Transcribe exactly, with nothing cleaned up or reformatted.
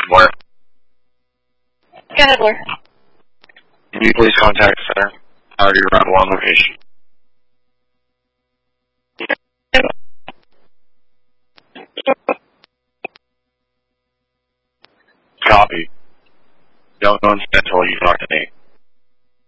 Blair. Go ahead, Blair. Can you please contact the center? Priority arrival on location. Copy. Don't know until you talk to me.